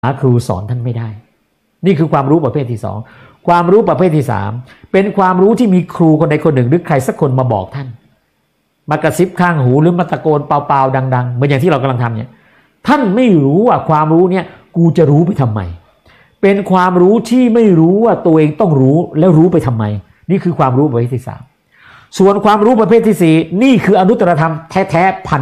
หาครูสอนท่านไม่ได้นี่คือความรู้ประเภทที่สองความรู้ประเภทที่สามเป็นความรู้ที่มีครูคนใดคนหนึ่งหรือใครสักคนมาบอกท่านมากระซิบข้างหูหรือมาตะโกนเปล่าๆดังๆเหมือนอย่างที่เรากำลังทำเนี่ยท่านไม่รู้ว่าความรู้เนี่ยกูจะรู้ไปทำไมเป็นความรู้ที่ไม่รู้ว่าตัวเองต้องรู้แล้วรู้ไปทำไมนี่คือความรู้ประเภทที่สามส่วนความรู้ประเภทที่สี่นี่คืออนุตตรธรรมแท้ๆ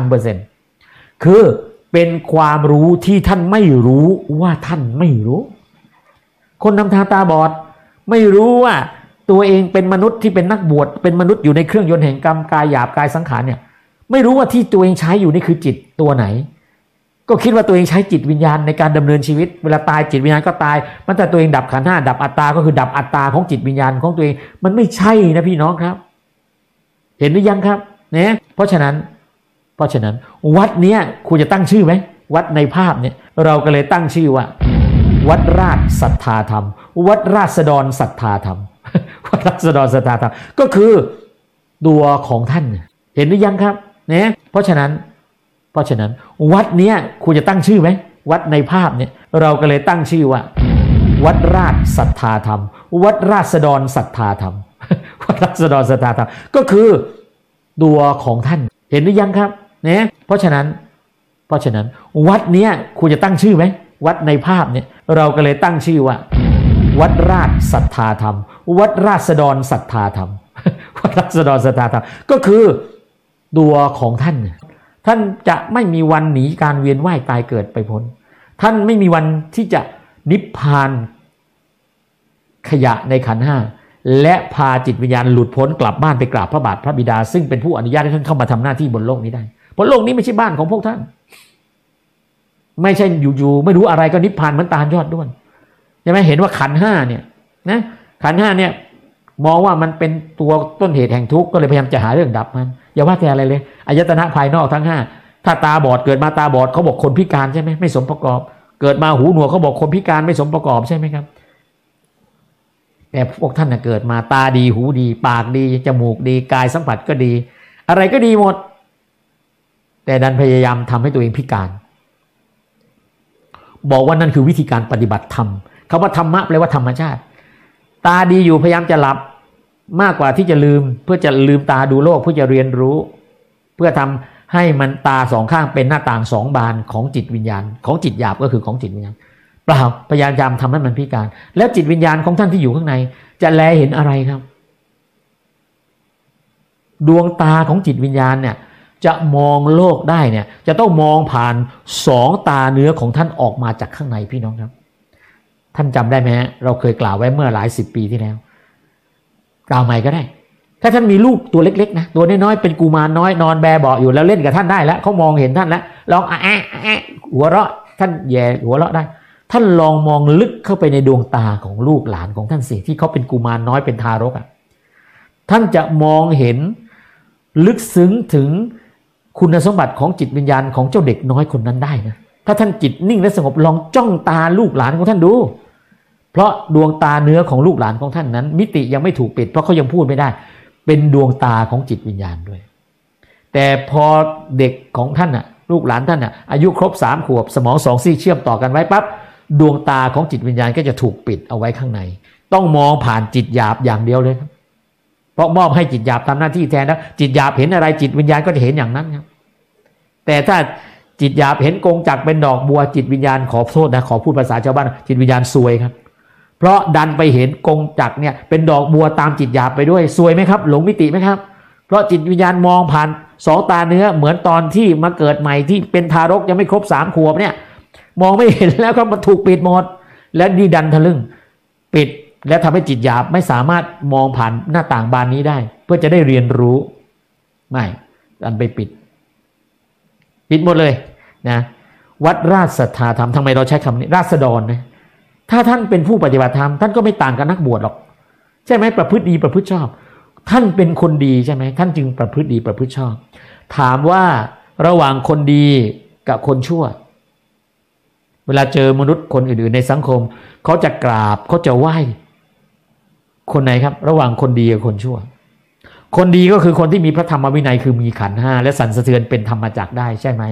1,000%คือเป็นความรู้ที่ท่านไม่รู้ว่าท่านไม่รู้คนนำทางตาบอดไม่รู้ว่าตัวเองเป็นมนุษย์ที่เป็นนักบวชเป็นมนุษย์อยู่ในเครื่องยนต์แห่งกรรมกายหยาบกายสังขารเนี่ยไม่รู้ว่าที่ตัวเองใช้อยู่นี่คือจิตตัวไหนก็คิดว่าตัวเองใช้จิตวิญญาณในการดำเนินชีวิตเวลาตายจิตวิญญาณก็ตายมันแต่ตัวเองดับขันธ์ห้าดับอัตตาก็คือดับอัตตาของจิตวิญญาณของตัวเองมันไม่ใช่นะพี่น้องครับเห็นหรือยังครับเนี่ยเพราะฉะนั้นวัดเนี้ยคุณจะตั้งชื่อไหมวัดในภาพเนี่ยเราก็เลยตั้งชื่อว่าวัดราชศรัทธาธรรมวัดราษฎรศรัทธาธรรมวัดราษฎรศรัทธาธรรมก็คือตัวของท่านเห็นหรือยังครับเนี่ยเพราะฉะนั้นวัดเนี้ยคุณจะตั้งชื่อไหมวัดในภาพเนี่ยเราก็เลยตั้งชื่อว่าวัดราชศรัทธาธรรมวัดราษฎรศรัทธาธรรมวัดราษฎรศรัทธาธรรมก็คือตัวของท่านเห็นหรือยังครับเนี่ยเพราะฉะนั้นวัดเนี้ยคุณจะตั้งชื่อไหมวัดในภาพเนี่ยเราก็เลยตั้งชื่อว่าวัดราชศรัทธาธรรมวัดราษฎรศรัทธาธรรมวัดราษฎรศรัทธาธรรมก็คือตัวของท่านท่านจะไม่มีวันหนีการเวียนว่ายตายเกิดไปพ้นท่านไม่มีวันที่จะนิพพานขยะในขันธ์ห้าและพาจิตวิญญาณหลุดพ้นกลับบ้านไปกราบพระบาทพระบิดาซึ่งเป็นผู้อนุญาตให้ท่านเข้ามาทำหน้าที่บนโลกนี้ได้เพราะโลกนี้ไม่ใช่บ้านของพวกท่านไม่ใช่อยู่ๆไม่รู้อะไรก็นิพพานเหมือนตาลยอดด้วนใช่ไหมเห็นว่าขันธ์ห้าเนี่ยนะขันธ์ห้าเนี่ยมองว่ามันเป็นตัวต้นเหตุแห่งทุกข์ก็เลยพยายามจะหาเรื่องดับมันอย่าว่าแต่อะไรเลยอายตนะภายนอกทั้งห้าถ้าตาบอดเกิดมาตาบอดเขาบอกคนพิการใช่ไหมไม่สมประกอบเกิดมาหูหนวกเขาบอกคนพิการไม่สมประกอบใช่ไหมครับแต่พวกท่านเกิดมาตาดีหูดีปากดีจมูกดีกายสัมผัสก็ดีอะไรก็ดีหมดแต่ดันพยายามทำให้ตัวเองพิการบอกว่านั่นคือวิธีการปฏิบัติธรรมคำว่าธรรมะแปลว่าธรรมชาติตาดีอยู่พยายามจะหลับมากกว่าที่จะลืมเพื่อจะลืมตาดูโลกเพื่อจะเรียนรู้เพื่อทำให้มันตาสองข้างเป็นหน้าต่างสองบานของจิตวิญญาณของจิตหยาบก็คือของจิตวิญญาณเปล่าพยายามทำให้มันพิการแล้วจิตวิญญาณของท่านที่อยู่ข้างในจะแลเห็นอะไรครับดวงตาของจิตวิญญาณเนี่ยจะมองโลกได้เนี่ยจะต้องมองผ่านสองตาเนื้อของท่านออกมาจากข้างในพี่น้องครับท่านจำได้ไหมฮะเราเคยกล่าวไว้เมื่อหลายสิบปีที่แล้วกล่าวใหม่ก็ได้ถ้าท่านมีลูกตัวเล็กๆนะตัวน้อยๆเป็นกุมารน้อยนอนแบเบาะอยู่แล้วเล่นกับท่านได้แล้วเขามองเห็นท่านแล้วลองหัวเราะท่านแย่หัวเราะได้ท่านลองมองลึกเข้าไปในดวงตาของลูกหลานของท่านสิที่เขาเป็นกุมารน้อยเป็นทารกท่านจะมองเห็นลึกซึ้งถึงคุณสมบัติของจิตวิญญาณของเจ้าเด็กน้อยคนนั้นได้นะถ้าท่านจิตนิ่งและสงบลองจ้องตาลูกหลานของท่านดูเพราะดวงตาเนื้อของลูกหลานของท่านนั้นมิติยังไม่ถูกปิดเพราะเขายังพูดไม่ได้เป็นดวงตาของจิตวิญญาณด้วยแต่พอเด็กของท่านลูกหลานท่านอายุครบ3 ขวบสมอง2 ซี่เชื่อมต่อกันไว้ปั๊บดวงตาของจิตวิญญาณก็จะถูกปิดเอาไว้ข้างในต้องมองผ่านจิตหยาบอย่างเดียวเลยครับเพราะมอบให้จิตหยาบทำหน้าที่แทนแล้วจิตหยาบเห็นอะไรจิตวิญญาณก็จะเห็นอย่างนั้นครับแต่ถ้าจิตหยาบเห็นกงจักรเป็นดอกบัวจิตวิญญาณขอโทษนะขอพูดภาษาชาวบ้านจิตวิญญาณซวยครับเพราะดันไปเห็นกงจักรเนี่ยเป็นดอกบัวตามจิตหยาบไปด้วยซวยไหมครับหลงมิติไหมครับเพราะจิตวิญญาณมองผ่าน2 ตาเนื้อเหมือนตอนที่มาเกิดใหม่ที่เป็นทารกยังไม่ครบ3 ขวบเนี่ยมองไม่เห็นแล้วก็มันถูกปิดหมดและนี่ดันทะลึ่งปิดและทำให้จิตหยาบไม่สามารถมองผ่านหน้าต่างบานนี้ได้เพื่อจะได้เรียนรู้ไม่ดันไปปิดหมดเลยนะวัดราชศรัทธาธรรมทำไมเราใช้คำนี้ราษฎรนะถ้าท่านเป็นผู้ปฏิบัติธรรมท่านก็ไม่ต่างกับนักบวชหรอกใช่ไหมประพฤติดีประพฤติชอบท่านเป็นคนดีใช่ไหมท่านจึงประพฤติดีประพฤติชอบถามว่าระหว่างคนดีกับคนชั่วเวลาเจอมนุษย์คนอื่นๆในสังคมเขาจะกราบเขาจะไหว้คนไหนครับระหว่างคนดีกับคนชั่วคนดีก็คือคนที่มีพระธรรมวินัยคือมีขันธ์ 5และสั่นสะเทือนเป็นธรรมจักรได้ใช่ไหม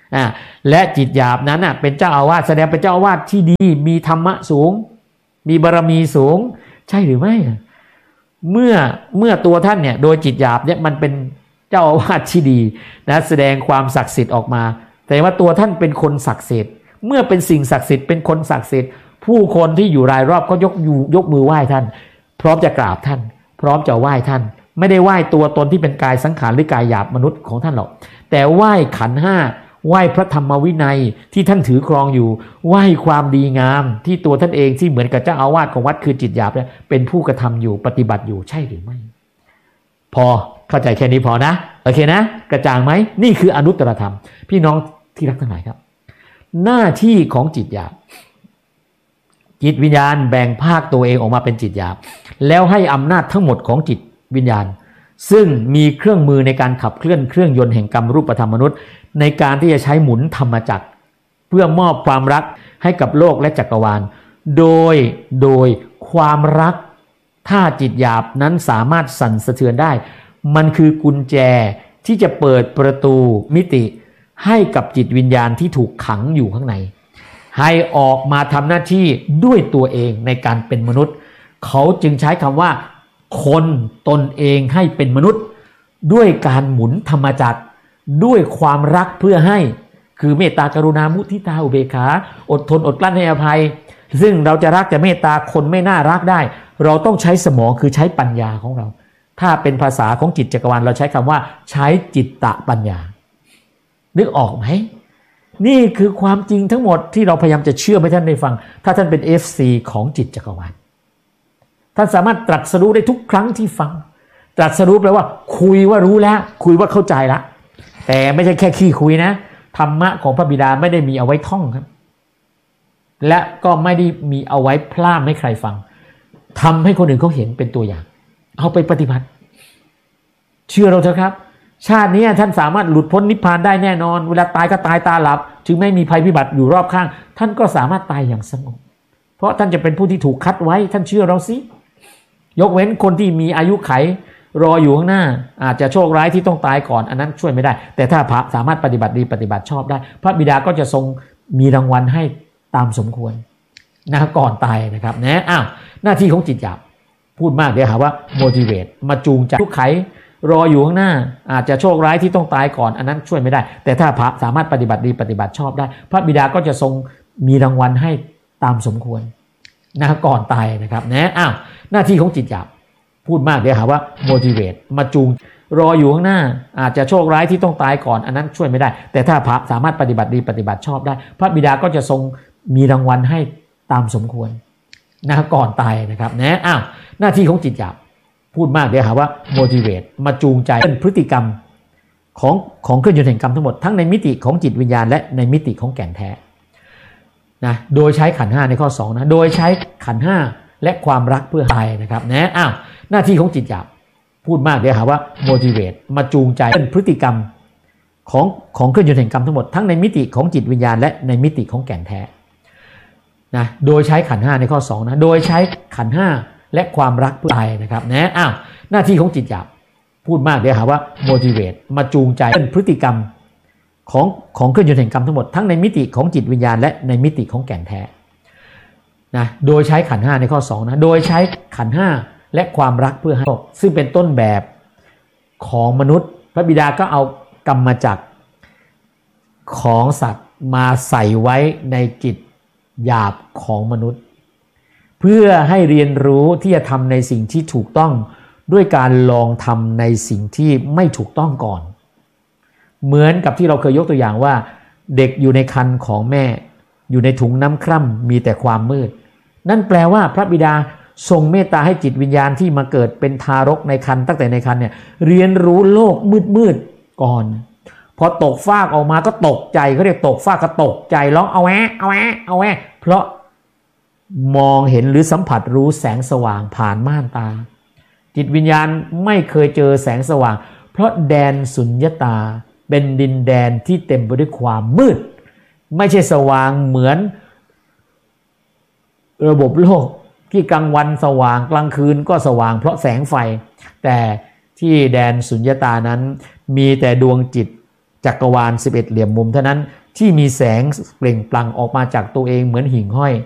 และจิตหยาบนั้นเป็นเจ้าอาวาสแสดงเป็นเจ้าอาวาสที่ดีมีธรรมะสูงมีบารมีสูงใช่หรือไม่เมื่อตัวท่านเนี่ยโดยจิตหยาบเนี่ยมันเป็นเจ้าอาวาสที่ดีนะแสดงความศักดิ์สิทธิ์ออกมาแต่ว่าตัวท่านเป็นคนศักดิ์สิทธิ์เมื่อเป็นสิ่งศักดิ์สิทธิ์เป็นคนศักดิ์สิทธิ์ผู้คนที่อยู่รายรอบก็ยกมือไหว้ท่านพร้อมจะกราบท่านพร้อมจะไหว้ท่านไม่ได้ไหว้ตัวตนที่เป็นกายสังขารหรือกายหยาบมนุษย์ของท่านหรอกแต่ไหว้ขันธ์ห้าไหว้พระธรรมวินัยที่ท่านถือครองอยู่ไหว้ความดีงามที่ตัวท่านเองที่เหมือนกับเจ้าอาวาสของวัดคือจิตหยาบเนี่ยเป็นผู้กระทำอยู่ปฏิบัติอยู่ใช่หรือไม่พอเข้าใจแค่นี้พอนะโอเคนะกระจ่างไหมนี่คืออนุตตรธรรมพี่น้องที่รักทั้งหลายครับหน้าที่ของจิตหยาบจิตวิญญาณแบ่งภาคตัวเองออกมาเป็นจิตหยาบแล้วให้อำนาจทั้งหมดของจิตวิญญาณซึ่งมีเครื่องมือในการขับเคลื่อนเครื่องยนต์แห่งกรรมรูปธรรมมนุษย์ในการที่จะใช้หมุนธรรมจักรเพื่อมอบความรักให้กับโลกและจักรวาลโดยความรักถ้าจิตหยาบนั้นสามารถสั่นสะเทือนได้มันคือกุญแจที่จะเปิดประตูมิติให้กับจิตวิญญาณที่ถูกขังอยู่ข้างในให้ออกมาทำหน้าที่ด้วยตัวเองในการเป็นมนุษย์เขาจึงใช้คำว่าคนตนเองให้เป็นมนุษย์ด้วยการหมุนธรรมจักรด้วยความรักเพื่อให้คือเมตตากรุณามุทิตาอุเบกขาอดทนอดกลั้นให้อภัยซึ่งเราจะรักจะเมตตาคนไม่น่ารักได้เราต้องใช้สมองคือใช้ปัญญาของเราถ้าเป็นภาษาของจิตจักรวาลเราใช้คำว่าใช้จิตตะปัญญานึกออกไหมนี่คือความจริงทั้งหมดที่เราพยายามจะเชื่อให้ท่านได้ฟังถ้าท่านเป็น FC ของจิตจักรวาลท่านสามารถตรัสรู้ได้ทุกครั้งที่ฟังตรัสรู้แปลว่าคุยว่ารู้แล้วคุยว่าเข้าใจละแต่ไม่ใช่แค่ขี้คุยนะธรรมะของพระบิดาไม่ได้มีเอาไว้ท่องครับและก็ไม่ได้มีเอาไว้พร่ำให้ใครฟังทำให้คนอื่นเขาเห็นเป็นตัวอย่างเอาไปปฏิบัติเชื่อเราเถอะครับชาตินี้ท่านสามารถหลุดพ้นนิพพานได้แน่นอนเวลาตายก็ตายตาหลับถึงไม่มีภัยพิบัติอยู่รอบข้างท่านก็สามารถตายอย่างสงบเพราะท่านจะเป็นผู้ที่ถูกคัดไว้ท่านเชื่อเราสิยกเว้นคนที่มีอายุไขรออยู่ข้างหน้าอาจจะโชคร้ายที่ต้องตายก่อนอันนั้นช่วยไม่ได้แต่ถ้าพระสามารถปฏิบัติดีปฏิบัติชอบได้พระบิดาก็จะทรงมีรางวัลให้ตามสมควรนะก่อนตายนะครับนะหน้าที่ของจิตหยาบพูดมากเดี๋ยวหาว่า motivate มาจูงใจทุกไขรออยู่ข้างหน้าอาจจะโชคร้ายที่ต้องตายก่อนอันนั้นช่วยไม่ได้แต่ถ้าพระสามารถปฏิบัติดีปฏิบัติชอบได้พระบิดาก็จะทรงมีรางวัลให้ตามสมควรนะก่อนตายนะครับนะหน้าที่ของจิตหยาบพูดมากเดี๋ยวหาว่า motivate มาจูงรออยู่ข้างหน้าอาจจะโชคร้ายที่ต้องตายก่อนอันนั้นช่วยไม่ได้แต่ถ้าพระสามารถปฏิบัติดีปฏิบัติชอบได้พระบิดาก็จะทรงมีรางวัลให้ตามสมควรนะก่อนตายนะครับนะหน้าที่ของจิตหยาบพูดมากเดี๋ยวหาว่า motivate มาจูงใจเป็นพฤติกรรมของเครื่องยนต์แห่งกรรมทั้งหมดทั้งในมิติของจิตวิญญาณและในมิติของแก่นแท้นะโดยใช้ขันธ์5ในข้อ2นะโดยใช้ขันธ์5และความรักเพื่อตายนะครับนะหน้าที่ของจิตหยาบพูดมากเดี๋ยวหาว่า motivate มาจูงใจเป็นพฤติกรรมของเครื่องยนต์แห่งกรรมทั้งหมดทั้งในมิติของจิตวิญญาณและในมิติของแก่นแท้นะโดยใช้ขันธ์5ในข้อ2นะโดยใช้ขันธ์5และความรักเพื่อตายนะครับนะหน้าที่ของจิตหยาบพูดมากเดี๋ยวหาว่า motivate มาจูงใจเป็นพฤติกรรมของเครื่องยนต์แห่งกรรมทั้งหมดทั้งในมิติของจิตวิญญาณและในมิติของแก่นแท้นะโดยใช้ขันธ์5ในข้อ2นะโดยใช้ขันธ์5และความรักเพื่อให้ซึ่งเป็นต้นแบบของมนุษย์พระบิดาก็เอากรรมจักรของสัตว์มาใส่ไว้ในจิตหยาบของมนุษย์เพื่อให้เรียนรู้ที่จะทำในสิ่งที่ถูกต้องด้วยการลองทำในสิ่งที่ไม่ถูกต้องก่อนเหมือนกับที่เราเคยยกตัวอย่างว่าเด็กอยู่ในครรภ์ของแม่อยู่ในถุงน้ำคร่ำมีแต่ความมืดนั่นแปลว่าพระบิดาทรงเมตตาให้จิตวิญญาณที่มาเกิดเป็นทารกในครรภ์ตั้งแต่ในครรภ์เนี่ยเรียนรู้โลกมืดก่อนพอตกฟากออกมาก็ตกใจเขาเรียกตกฟากก็ตกใจร้องเอาแวะเพราะมองเห็นหรือสัมผัสรู้แสงสว่างผ่านม่านตาจิตวิญญาณไม่เคยเจอแสงสว่างเพราะแดนสุญญตาเป็นดินแดนที่เต็มไปด้วยความมืดไม่ใช่สว่างเหมือนระบบโลกที่กลางวันสว่างกลางคืนก็สว่างเพราะแสงไฟแต่ที่แดนสุญญตานั้นมีแต่ดวงจิตจักรวาล11เหลี่ยมมุมเท่านั้นที่มีแสงเปล่งปลั่งออกมาจากตัวเองเหมือนหิ่งห้อย